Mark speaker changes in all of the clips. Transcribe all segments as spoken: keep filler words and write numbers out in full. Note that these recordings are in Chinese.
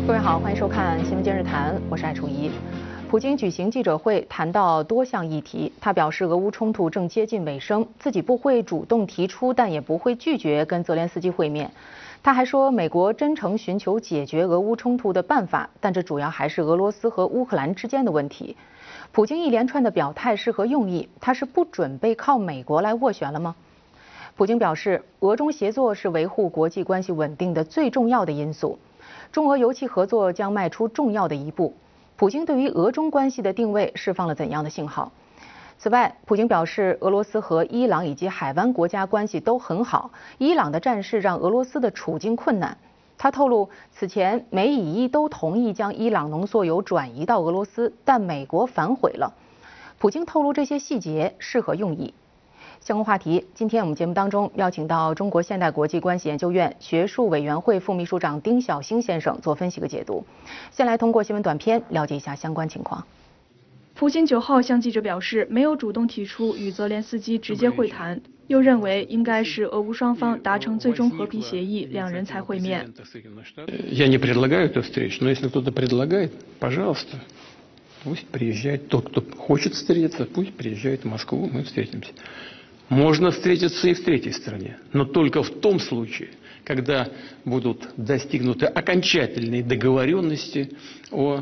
Speaker 1: 各位好，欢迎收看《新闻今日谈》，我是艾楚怡。普京举行记者会，谈到多项议题。他表示，俄乌冲突正接近尾声，自己不会主动提出，但也不会拒绝跟泽连斯基会面。他还说，美国真诚寻求解决俄乌冲突的办法，但这主要还是俄罗斯和乌克兰之间的问题。普京一连串的表态是何用意？他是不准备靠美国来斡旋了吗？普京表示，俄中协作是维护国际关系稳定的最重要的因素。中俄油气合作将迈出重要的一步。普京对于俄中关系的定位释放了怎样的信号？此外，普京表示，俄罗斯和伊朗以及海湾国家关系都很好，伊朗的战事让俄罗斯的处境困难。他透露，此前美以伊都同意将伊朗浓缩铀转移到俄罗斯，但美国反悔了。普京透露这些细节是何用意？相关话题，今天我们节目当中邀请到中国现代国际关系研究院学术委员会副秘书长丁晓星先生做分析和解读。先来通过新闻短片了解一下相关情况。
Speaker 2: 普京九号向记者表示，没有主动提出与泽连斯基直接会谈，又认为应该是俄乌双方达成最终和平协议，两人才会面。
Speaker 3: Я не предлагаю эту встречу, но если кто-то предлагает, пожалуйста, пусть приезжает тот, кто хочет встретиться, пусть приезжает в Москву, мы встретимся. Можно встретиться и в третьей стране, но только в том случае, когда будут достигнуты окончательные договоренности о,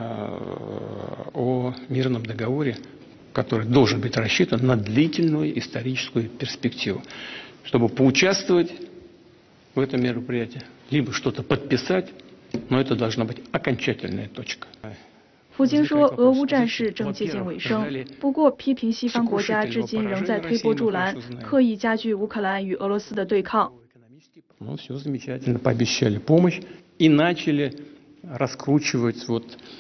Speaker 3: о мирном договоре, который должен быть рассчитан на длительную историческую перспективу, чтобы поучаствовать в этом мероприятии, либо что-то подписать, но это должна быть окончательная точка.
Speaker 2: 普京说，俄乌战事正接近尾声，不过批评西方国家至今仍在推波助澜，刻意加剧乌克兰与俄罗斯的对抗。
Speaker 3: Ну, все замечательно, пообещали помощь и начали раскручивать вот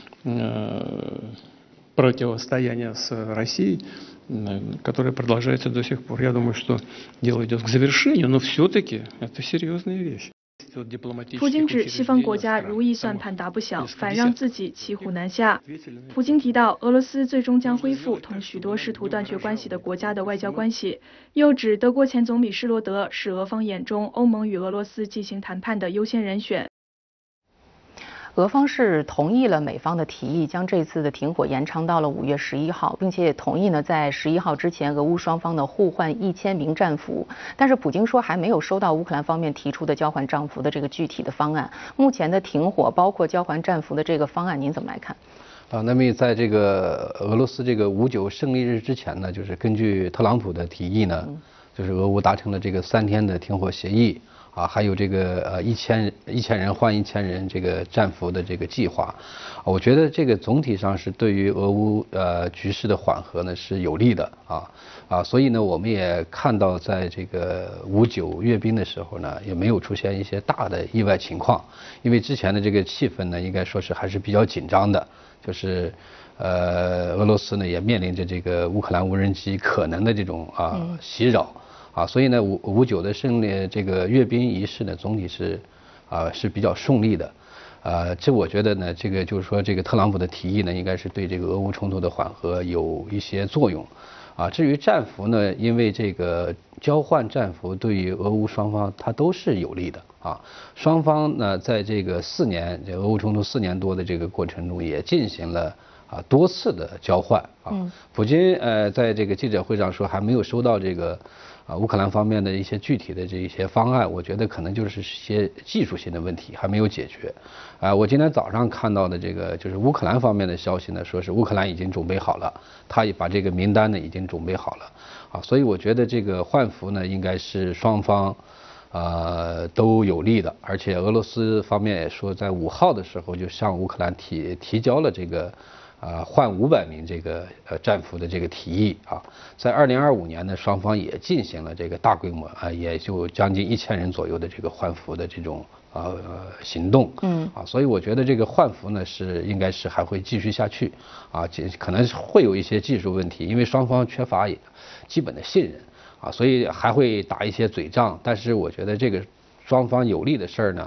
Speaker 3: э, противостояние с Россией, которое продолжается до сих пор. Я думаю, что дело идет к завершению, но все-таки это серьезная вещь.
Speaker 2: 普京指西方国家如意算盘打不响，反让自己骑虎难下。普京提到，俄罗斯最终将恢复同许多试图断绝关系的国家的外交关系，又指德国前总理施罗德是俄方眼中欧盟与俄罗斯进行谈判的优先人选。
Speaker 1: 俄方是同意了美方的提议，将这次的停火延长到了五月十一号，并且也同意呢，在十一号之前，俄乌双方呢互换一千名战俘。但是普京说还没有收到乌克兰方面提出的交换战俘的这个具体的方案。目前的停火包括交换战俘的这个方案，您怎么来看？
Speaker 4: 啊，那么在这个俄罗斯这个五九胜利日之前呢，就是根据特朗普的提议呢，嗯、就是俄乌达成了这个三天的停火协议。啊，还有这个呃一千一千人换一千人这个战俘的这个计划，我觉得这个总体上是对于俄乌呃局势的缓和呢是有利的啊啊，所以呢我们也看到在这个五九阅兵的时候呢也没有出现一些大的意外情况，因为之前的这个气氛呢应该说是还是比较紧张的，就是呃俄罗斯呢也面临着这个乌克兰无人机可能的这种啊袭扰。啊，所以呢，五五九的胜利这个阅兵仪式呢，总体是，啊是比较顺利的，呃，这我觉得呢，这个就是说这个特朗普的提议呢，应该是对这个俄乌冲突的缓和有一些作用，啊，至于战俘呢，因为这个交换战俘对于俄乌双方它都是有利的啊，双方呢在这个四年这俄乌冲突四年多的这个过程中也进行了。啊，多次的交换啊，嗯、普京呃在这个记者会上说还没有收到这个啊乌克兰方面的一些具体的这一些方案，我觉得可能就是一些技术性的问题还没有解决。啊，我今天早上看到的这个就是乌克兰方面的消息呢，说是乌克兰已经准备好了，他也把这个名单呢已经准备好了啊，所以我觉得这个换俘呢应该是双方。呃，都有利的，而且俄罗斯方面也说，在五号的时候就向乌克兰提提交了这个，呃，换五百名这个呃战俘的这个提议啊。在二零二五年呢，双方也进行了这个大规模啊，也就将近一千人左右的这个换俘的这种呃行动。嗯。啊，所以我觉得这个换俘呢是应该是还会继续下去啊，可能会有一些技术问题，因为双方缺乏基本的信任。啊，所以还会打一些嘴仗，但是我觉得这个双方有利的事儿呢，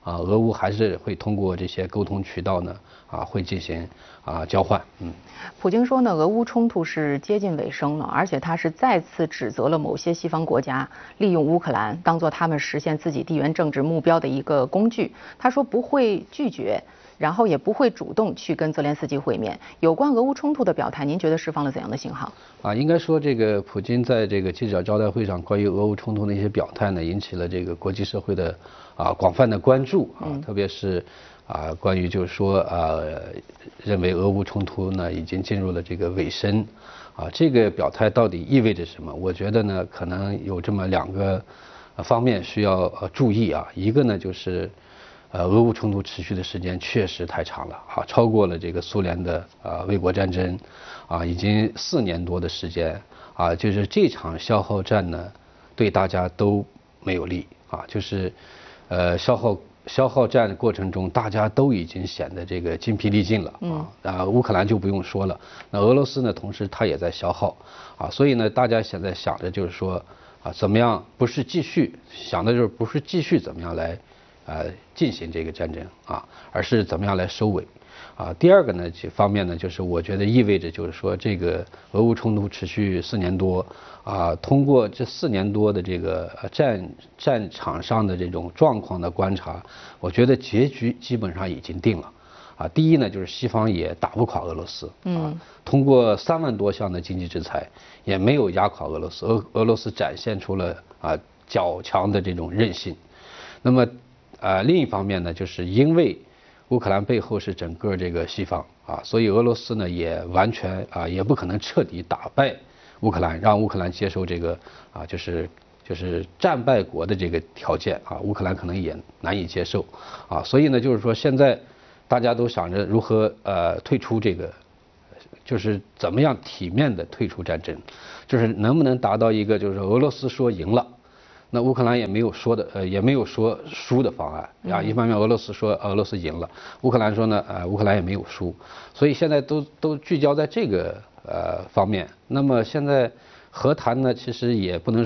Speaker 4: 啊，俄乌还是会通过这些沟通渠道呢，啊，会进行啊交换。嗯，
Speaker 1: 普京说呢，俄乌冲突是接近尾声了，而且他是再次指责了某些西方国家利用乌克兰当做他们实现自己地缘政治目标的一个工具。他说不会拒绝，然后也不会主动去跟泽连斯基会面。有关俄乌冲突的表态，您觉得释放了怎样的信号？
Speaker 4: 啊，应该说这个普京在这个记者招待会上关于俄乌冲突的一些表态呢，引起了这个国际社会的啊广泛的关注啊，嗯、特别是啊关于就是说啊认为俄乌冲突呢已经进入了这个尾声啊，这个表态到底意味着什么？我觉得呢可能有这么两个方面需要呃注意啊，一个呢就是。呃，俄乌冲突持续的时间确实太长了啊，超过了这个苏联的呃卫国战争，啊，已经四年多的时间啊，就是这场消耗战呢，对大家都没有利啊，就是呃消耗消耗战过程中，大家都已经显得这个筋疲力尽了啊，啊，乌克兰就不用说了，那俄罗斯呢，同时它也在消耗啊，所以呢，大家现在想着就是说啊，怎么样不是继续想的就是不是继续怎么样来。呃，进行这个战争啊，而是怎么样来收尾啊？第二个呢，这方面呢，就是我觉得意味着就是说，这个俄乌冲突持续四年多啊，通过这四年多的这个战战场上的这种状况的观察，我觉得结局基本上已经定了啊。第一呢，就是西方也打不垮俄罗斯，嗯，通过三万多项的经济制裁，也没有压垮俄罗斯，俄俄罗斯展现出了啊较强的这种韧性。那么呃，另一方面呢，就是因为乌克兰背后是整个这个西方啊，所以俄罗斯呢也完全啊也不可能彻底打败乌克兰，让乌克兰接受这个啊就是就是战败国的这个条件啊，乌克兰可能也难以接受啊，所以呢就是说现在大家都想着如何呃退出这个，就是怎么样体面的退出战争，就是能不能达到一个就是俄罗斯说赢了。那乌克兰也没有说的，呃，也没有说输的方案啊。一方面俄罗斯说俄罗斯赢了，乌克兰说呢，呃，乌克兰也没有输，所以现在都都聚焦在这个呃方面。那么现在和谈呢，其实也不能说。